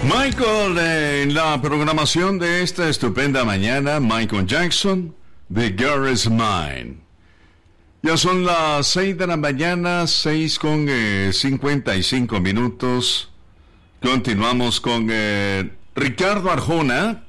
Michael, en la programación de esta estupenda mañana, Michael Jackson, The Girl Is Mine. Ya son las 6 de la mañana, 6:55 minutos. Continuamos con Ricardo Arjona.